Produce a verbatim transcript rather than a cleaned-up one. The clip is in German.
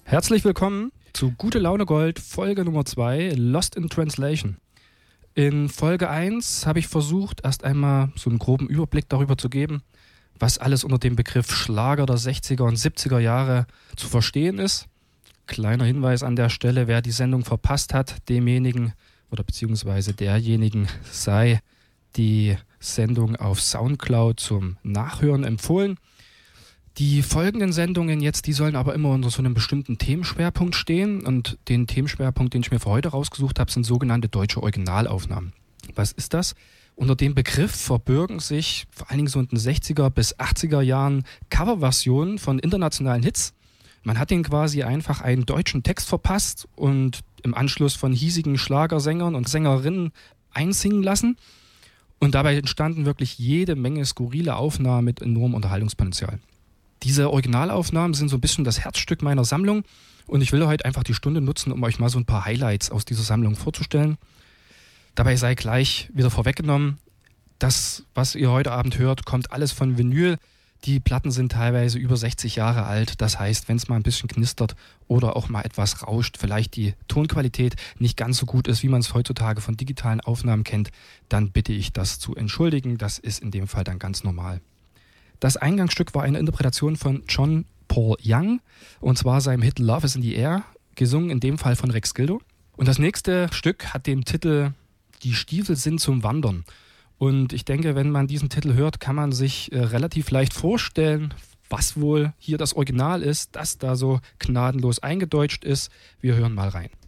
Herzlich willkommen zu Gute Laune Gold, Folge Nummer zwei, Lost in Translation. In Folge eins habe ich versucht, erst einmal so einen groben Überblick darüber zu geben, was alles unter dem Begriff Schlager der sechziger und siebziger Jahre zu verstehen ist. Kleiner Hinweis an der Stelle, wer die Sendung verpasst hat, demjenigen oder beziehungsweise derjenigen sei die Sendung auf Soundcloud zum Nachhören empfohlen. Die folgenden Sendungen jetzt, die sollen aber immer unter so einem bestimmten Themenschwerpunkt stehen. Und den Themenschwerpunkt, den ich mir für heute rausgesucht habe, sind sogenannte deutsche Originalaufnahmen. Was ist das? Unter dem Begriff verbirgen sich vor allen Dingen so in den sechziger bis achtziger Jahren Coverversionen von internationalen Hits. Man hat denen quasi einfach einen deutschen Text verpasst und im Anschluss von hiesigen Schlagersängern und Sängerinnen einsingen lassen. Und dabei entstanden wirklich jede Menge skurrile Aufnahmen mit enormem Unterhaltungspotenzial. Diese Originalaufnahmen sind so ein bisschen das Herzstück meiner Sammlung und ich will heute einfach die Stunde nutzen, um euch mal so ein paar Highlights aus dieser Sammlung vorzustellen. Dabei sei gleich wieder vorweggenommen, das, was ihr heute Abend hört, kommt alles von Vinyl. Die Platten sind teilweise über sechzig Jahre alt. Das heißt, wenn es mal ein bisschen knistert oder auch mal etwas rauscht, vielleicht die Tonqualität nicht ganz so gut ist, wie man es heutzutage von digitalen Aufnahmen kennt, dann bitte ich das zu entschuldigen. Das ist in dem Fall dann ganz normal. Das Eingangsstück war eine Interpretation von John Paul Young und zwar seinem Hit Love is in the Air, gesungen in dem Fall von Rex Gildo. Und das nächste Stück hat den Titel Die Stiefel sind zum Wandern. Und ich denke, wenn man diesen Titel hört, kann man sich äh, relativ leicht vorstellen, was wohl hier das Original ist, das da so gnadenlos eingedeutscht ist. Wir hören mal rein.